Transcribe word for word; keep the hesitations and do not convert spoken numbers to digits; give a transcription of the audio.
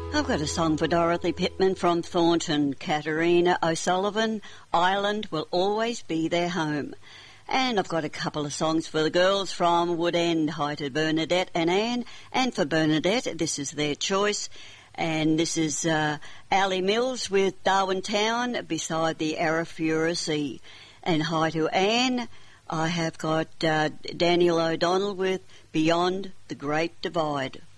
I've got a song for Dorothy Pittman from Thornton. Katerina O'Sullivan, Ireland will always be their home. And I've got a couple of songs for the girls from Woodend. Hi to Bernadette and Anne. And for Bernadette, this is their choice. And this is uh, Ali Mills with Darwin Town beside the Arafura Sea. And hi to Anne. I have got uh, Daniel O'Donnell with Beyond the Great Divide.